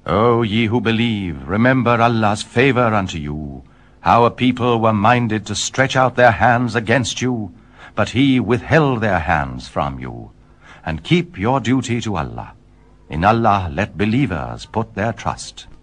O ye who believe, remember Allah's favor unto you, how a people were minded to stretch out their hands against you, but he withheld their hands from you. And keep your duty to Allah. In Allah let believers put their trust.